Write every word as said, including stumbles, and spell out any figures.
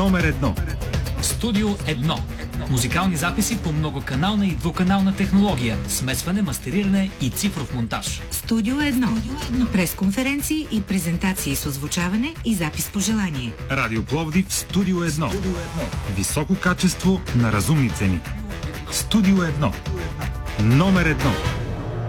номер едно. Студио едно. Музикални записи по многоканална и двуканална технология, смесване, мастериране и цифров монтаж. Студио едно. Пресконференции и презентации с озвучаване и запис по желание. Радио Пловдив, Студио едно. Високо качество на разумни цени. Студио едно. Номер едно.